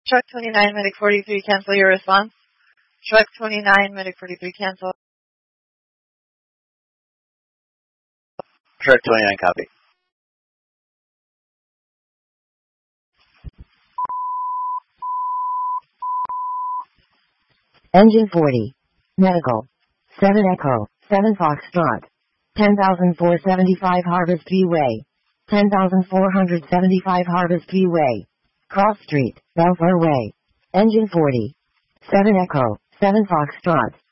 Truck 29, Medic 43, cancel your response. Truck 29, Medic 43, cancel. Truck 29, copy. Engine 40. Medical. 7 Echo, 7 Foxtrot. 10,475 Harvest Way. 10,475 Harvest Way. Cross Street, Belfair Way. Engine 40. 7 Echo, 7 Foxtrot.